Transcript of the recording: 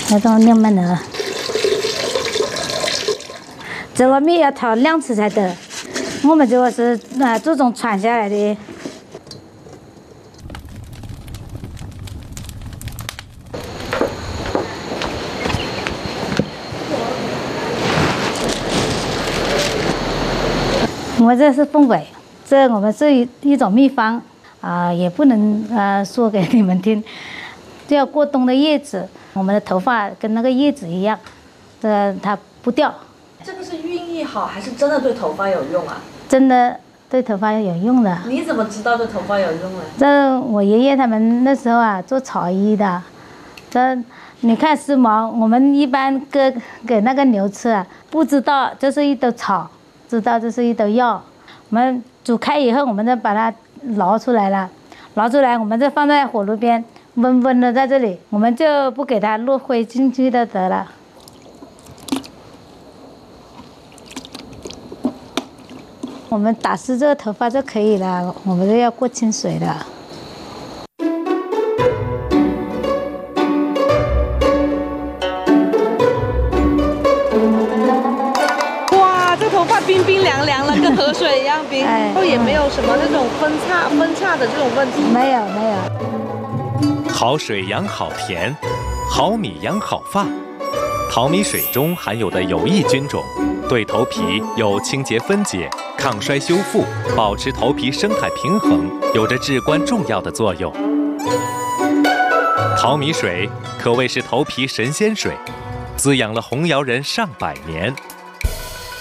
那种亮慢的。这个米要淘2次才得，我们这个是祖宗传下来的。我这是凤尾，这我们是一种秘方也不能说给你们听。这要过冬的叶子，我们的头发跟那个叶子一样，它不掉。 这个是寓意好，还是真的对头发有用啊？ 真的对头发有用的。 你怎么知道对头发有用呢？ 这我爷爷他们那时候做草医的。这你看丝毛，我们一般给那个牛吃不知道这是一兜草，知道这是一兜药。我们煮开以后，我们再把它捞出来了，捞出来我们再放在火炉边温温的在这里，我们就不给它落灰进去的得了。我们打湿这个头发就可以了，我们都要过清水的。 哇，这头发冰冰凉凉了，跟河水一样冰，然后也没有什么那种分叉的这种问题。 没有。 好水养好田，好米养好发。淘米水中含有的有益菌种，对头皮有清洁分解、抗衰修复、保持头皮生态平衡，有着至关重要的作用。淘米水可谓是头皮神仙水，滋养了洪窑人上百年。